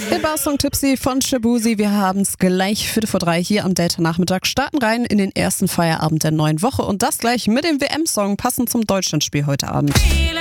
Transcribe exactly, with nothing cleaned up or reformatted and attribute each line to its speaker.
Speaker 1: Der Barsong Tipsy von Shabuzi. Wir haben es gleich Viertel vor drei hier am Delta-Nachmittag. Starten rein in den ersten Feierabend der neuen Woche und das gleich mit dem W M-Song passend zum Deutschlandspiel heute Abend.